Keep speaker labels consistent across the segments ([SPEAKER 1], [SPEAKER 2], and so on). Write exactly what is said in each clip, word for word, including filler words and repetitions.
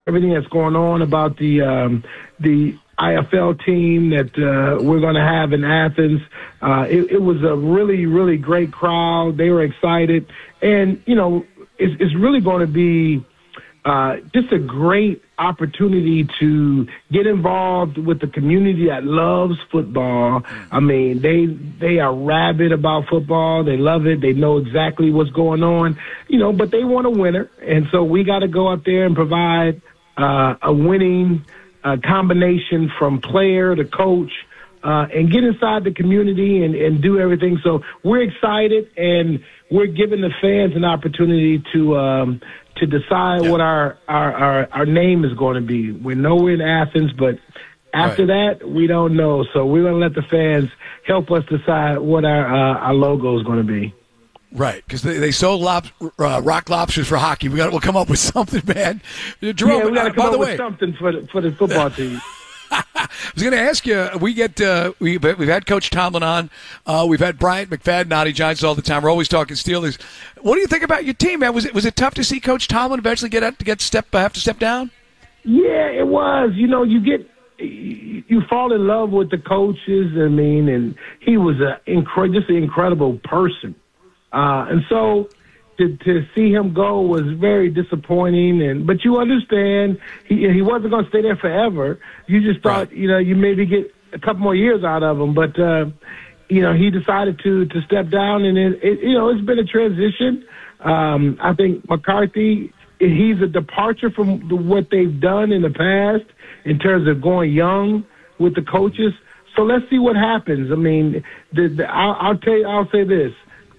[SPEAKER 1] everything that's going on about the um, the I F L team that uh, we're going to have in Athens. Uh, it, it was a really, really great crowd. They were excited. And, you know, it's, it's really going to be uh, just a great opportunity to get involved with the community that loves football. I mean, they they are rabid about football. They love it. They know exactly what's going on, you know, but they want a winner. And so we got to go out there and provide uh, a winning uh, combination from player to coach uh, and get inside the community and, and do everything. So we're excited, and we're giving the fans an opportunity to um, to decide yeah. what our, our, our, our name is going to be. We know we're in Athens, but after right. that, we don't know. So we're going to let the fans help us decide what our, uh, our logo is going to be.
[SPEAKER 2] Right, because they, they sold lob, uh, rock lobsters for hockey. We got we'll come up with something, man. Jerome,
[SPEAKER 1] yeah, we got to
[SPEAKER 2] uh,
[SPEAKER 1] come
[SPEAKER 2] by
[SPEAKER 1] up
[SPEAKER 2] the
[SPEAKER 1] with
[SPEAKER 2] way,
[SPEAKER 1] something for the, for the football team.
[SPEAKER 2] I was going to ask you, we get, uh, we, we've had Coach Tomlin on. Uh, we've had Bryant McFadden, Naughty Giants all the time. We're always talking Steelers. What do you think about your team, man? Was it was it tough to see Coach Tomlin eventually get out, to get step have to step down?
[SPEAKER 1] Yeah, it was. You know, you get you fall in love with the coaches. I mean, and he was a incre- just an incredible person, uh, and so. To, to see him go was very disappointing, and but you understand he he wasn't going to stay there forever. You just thought, right. you know, you maybe get a couple more years out of him, but uh, you know, he decided to to step down, and it, it you know it's been a transition. Um, I think McCarthy, he's a departure from the, what they've done in the past in terms of going young with the coaches. So let's see what happens. I mean, the, the, I'll, I'll tell you, I'll say this.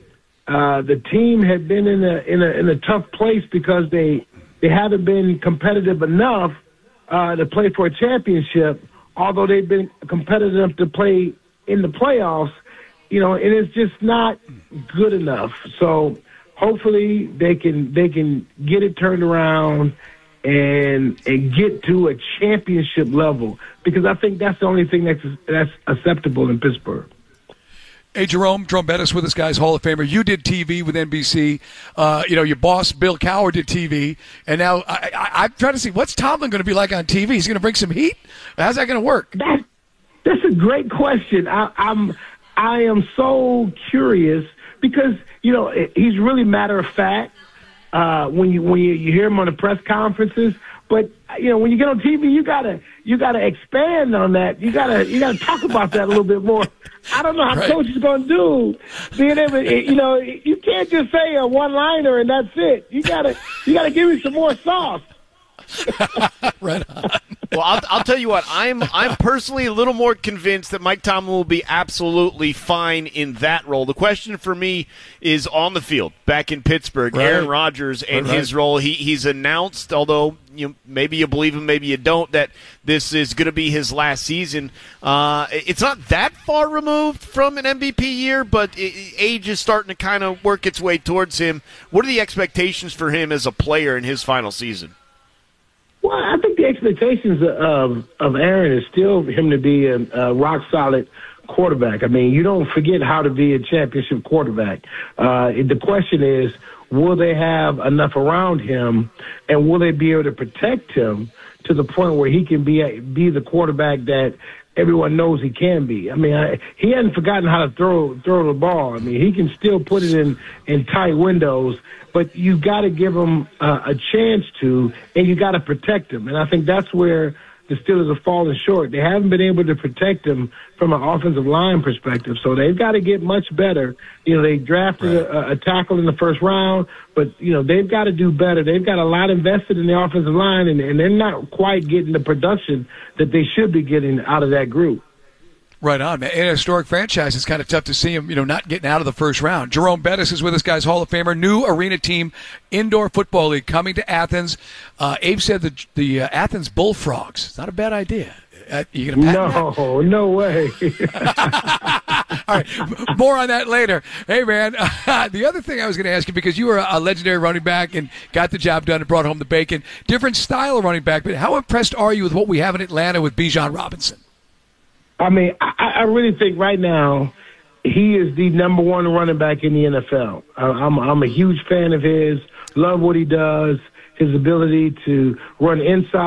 [SPEAKER 1] Uh, the team had been in a in a in a tough place because they they haven't been competitive enough uh, to play for a championship. Although they've been competitive enough to play in the playoffs, you know, and it's just not good enough. So hopefully they can they can get it turned around and and get to a championship level, because I think that's the only thing that's that's acceptable in Pittsburgh.
[SPEAKER 2] Hey, Jerome, Jerome Bettis with us, guys, Hall of Famer. You did T V with N B C. Uh, you know, your boss, Bill Cowher, did T V. And now I, I, I'm trying to see, what's Tomlin going to be like on T V? He's going to bring some heat? How's that going to work?
[SPEAKER 1] That, that's a great question. I, I'm, I am so curious because, you know, he's really matter of fact uh, when you when you, you hear him on the press conferences. But you know, when you get on T V, you gotta you gotta expand on that. You gotta you gotta talk about that a little bit more. I don't know how right. coach is gonna do being able. You know, you can't just say a one liner and that's it. You gotta you gotta give me some more sauce.
[SPEAKER 2] Right on.
[SPEAKER 3] Well, I'll, I'll tell you what. I'm I'm personally a little more convinced that Mike Tomlin will be absolutely fine in that role. The question for me is on the field back in Pittsburgh. Right. Aaron Rodgers and right. his role. He he's announced, although you maybe you believe him, maybe you don't, that this is going to be his last season. Uh, it's not that far removed from an M V P year, but it, age is starting to kind of work its way towards him. What are the expectations for him as a player in his final season?
[SPEAKER 1] Well, I think the expectations of of Aaron is still him to be a, a rock-solid quarterback. I mean, you don't forget how to be a championship quarterback. Uh, the question is, will they have enough around him, and will they be able to protect him to the point where he can be a, be the quarterback that everyone knows he can be? I mean, I, he hasn't forgotten how to throw throw the ball. I mean, he can still put it in, in tight windows, but you got to give him uh, a chance to, and you got to protect him. And I think that's where the Steelers have fallen short. They haven't been able to protect him from an offensive line perspective, so they've got to get much better. You know, they drafted right. a, a tackle in the first round, but, you know, they've got to do better. They've got a lot invested in the offensive line, and, and they're not quite getting the production that they should be getting out of that group.
[SPEAKER 2] Right on, man. In a historic franchise, it's kind of tough to see him, you know, not getting out of the first round. Jerome Bettis is with us, guys, Hall of Famer. New arena team, Indoor Football League, coming to Athens. Uh, Abe said the, the uh, Athens Bullfrogs. It's not a bad idea. Uh, you gonna patent
[SPEAKER 1] no,
[SPEAKER 2] that?
[SPEAKER 1] No way.
[SPEAKER 2] All right, more on that later. Hey, man, uh, the other thing I was going to ask you, because you were a legendary running back and got the job done and brought home the bacon, different style of running back, but how impressed are you with what we have in Atlanta with Bijan Robinson?
[SPEAKER 1] I mean, I, I really think right now he is the number one running back in the N F L. I, I'm, I'm a huge fan of his, love what he does. his ability to run inside.